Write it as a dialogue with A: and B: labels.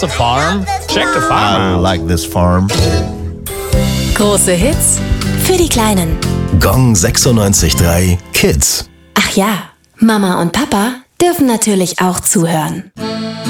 A: a farm? Check the
B: I
A: farm out.
B: like this farm.
C: Große Hits für die Kleinen.
D: Gong 96.3 Kids.
C: Ach ja, Mama und Papa dürfen natürlich auch zuhören.